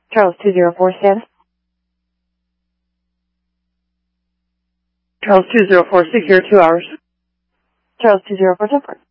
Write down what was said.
Charles 204 status. Charles 204, 6 here, 2 hours. Charles 204 temperate.